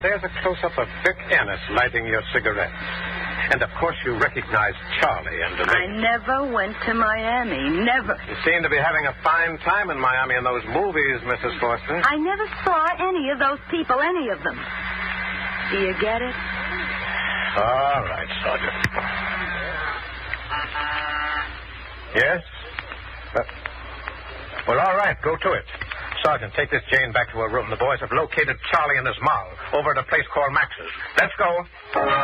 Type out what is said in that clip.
There's a close-up of Vic Ennis lighting your cigarette. And, of course, you recognize Charlie and Domingue. I never went to Miami. Never. You seem to be having a fine time in Miami in those movies, Mrs. Foster. I never saw any of those people, any of them. Do you get it? All right, Sergeant. Yes? Well, all right, go to it. Sergeant, take this Jane back to her room. The boys have located Charlie and his moll over at a place called Max's. Let's go.